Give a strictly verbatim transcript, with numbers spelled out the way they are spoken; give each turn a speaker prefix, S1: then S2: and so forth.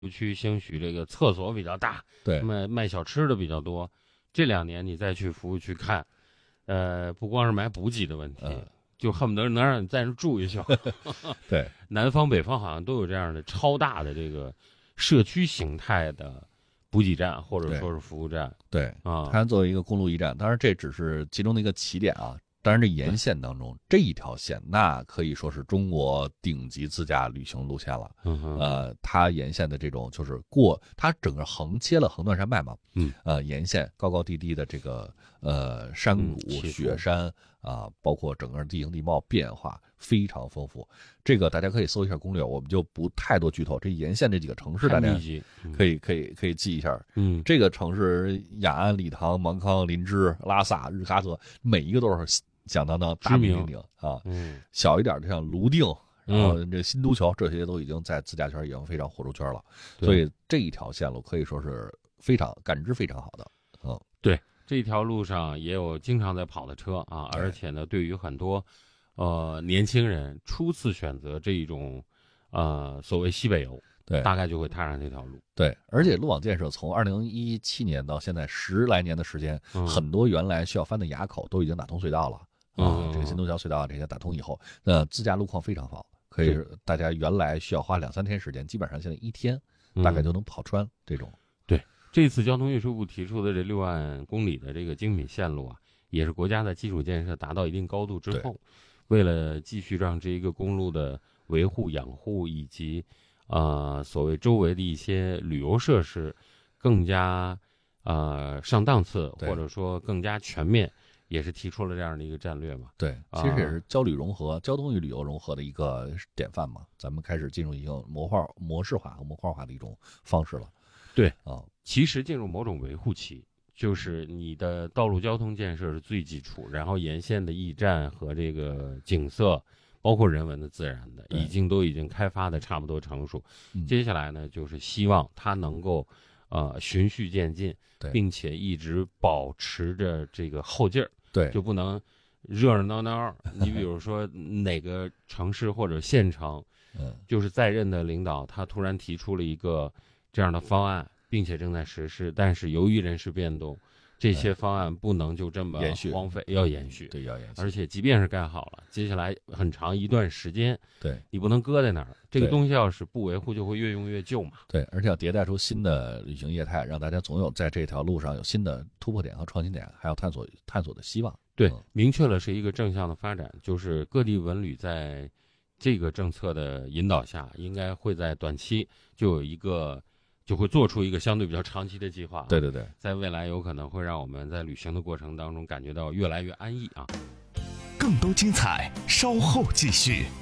S1: 游区兴许这个厕所比较大，
S2: 对，
S1: 卖卖小吃的比较多。这两年你再去服务区看，呃，不光是买补给的问题，
S2: 嗯、
S1: 就恨不得能让你在那住一宿。
S2: 对，
S1: 南方北方好像都有这样的超大的这个社区形态的补给站或者说是服务站。
S2: 对
S1: 啊，
S2: 它作为一个公路驿站，当然这只是其中的一个起点啊。当然，这沿线当中这一条线，那可以说是中国顶级自驾旅行路线了。
S1: 嗯哼，
S2: 呃，它沿线的这种就是过，它整个横切了横断山脉嘛。
S1: 嗯，
S2: 呃，沿线高高低低的这个呃山谷、
S1: 嗯、
S2: 雪山啊、呃，包括整个地形地貌变化非常丰富。这个大家可以搜一下攻略，我们就不太多剧透。这沿线这几个城市，大家可以可以可以记一下。
S1: 嗯，
S2: 这个城市雅安、理塘、芒康、林芝、拉萨、日喀则，每一个都是响当当大名鼎鼎啊。
S1: 嗯，
S2: 小一点的像泸定，然后这新都桥，这些都已经在自驾圈已经非常火出圈了。所以这一条线路可以说是非常感知非常好的。嗯，
S1: 对，这一条路上也有经常在跑的车啊，而且呢，对于很多呃年轻人初次选择这一种呃所谓西北游，
S2: 对，
S1: 大概就会踏上这条路。
S2: 对，而且路网建设从二零一七年到现在十来年的时间，
S1: 嗯、
S2: 很多原来需要翻的垭口都已经打通隧道了。啊、嗯，这个新都桥隧道这些打通以后，那自驾路况非常好，可以大家原来需要花两三天时间，基本上现在一天大概就能跑穿这种。
S1: 嗯、对，这次交通运输部提出的这六万公里的这个精品线路啊，也是国家的基础建设达到一定高度之后，为了继续让这一个公路的维护养护以及呃所谓周围的一些旅游设施更加呃上档次，或者说更加全面。也是提出了这样的一个战略嘛？
S2: 对，其实也是交旅融合、啊、交通与旅游融合的一个典范嘛。咱们开始进入一个模化、模式化和模块化的一种方式了。
S1: 对
S2: 啊，
S1: 其实进入某种维护期，就是你的道路交通建设是最基础，然后沿线的驿站和这个景色，包括人文的、自然的，已经都已经开发的差不多成熟。
S2: 嗯、
S1: 接下来呢，就是希望它能够呃循序渐进，并且一直保持着这个后劲儿。
S2: 对，
S1: 就不能热热闹闹。你比如说哪个城市或者县城，
S2: 嗯，
S1: 就是在任的领导他突然提出了一个这样的方案，并且正在实施，但是由于人事变动，这些方案不能就这么荒废，要延续，
S2: 对，要延续。
S1: 而且即便是盖好了，接下来很长一段时间，
S2: 对，
S1: 你不能搁在那儿。这个东西要是不维护，就会越用越旧嘛。
S2: 对，而且要迭代出新的旅行业态，让大家总有在这条路上有新的突破点和创新点，还有探索探索的希望。
S1: 对，
S2: 嗯、
S1: 明确了是一个正向的发展，就是各地文旅在这个政策的引导下，应该会在短期就有一个。就会做出一个相对比较长期的计划。
S2: 对对对，
S1: 在未来有可能会让我们在旅行的过程当中感觉到越来越安逸啊。
S3: 更多精彩，稍后继续。